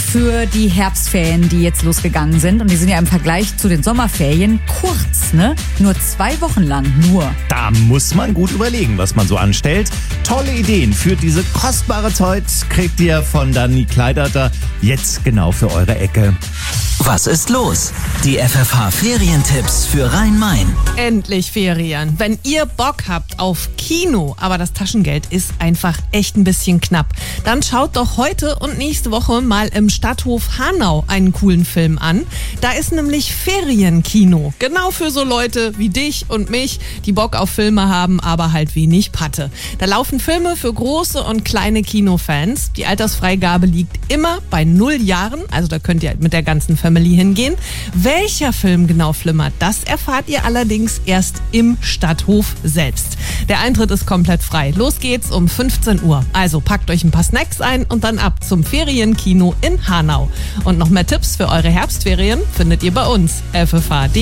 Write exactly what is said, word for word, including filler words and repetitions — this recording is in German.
für die Herbstferien, die jetzt losgegangen sind. Und die sind ja im Vergleich zu den Sommerferien kurz, ne? Nur zwei Wochen lang, nur. Da muss man gut überlegen, was man so anstellt. Tolle Ideen für diese kostbare Zeit kriegt ihr von Dani Kleidater jetzt genau für eure Ecke. Was ist los? Die F F H-Ferientipps für Rhein-Main. Endlich Ferien. Wenn ihr Bock habt auf Kino, aber das Taschengeld ist einfach echt ein bisschen knapp, dann schaut doch heute und nächste Woche mal im Stadthof Hanau einen coolen Film an. Da ist nämlich Ferienkino. Genau für so Leute wie dich und mich, die Bock auf Filme haben, aber halt wenig Patte. Da laufen Filme für große und kleine Kinofans. Die Altersfreigabe liegt immer bei null Jahren, also da könnt ihr mit der ganzen Family hingehen. Welcher Film genau flimmert, das erfahrt ihr allerdings erst im Stadthof selbst. Der Eintritt ist komplett frei. Los geht's um fünfzehn Uhr. Also packt euch ein paar Snacks ein und dann ab zum Ferienkino in Hanau. Und noch mehr Tipps für eure Herbstferien findet ihr bei uns. F F H punkt de